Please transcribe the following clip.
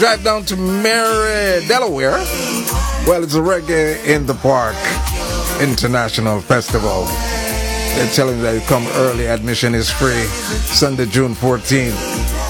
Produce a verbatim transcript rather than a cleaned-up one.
Drive down to Mary, Delaware. Well, it's a Reggae in the Park International Festival. They're telling you that you come early. Admission is free. Sunday, June fourteenth.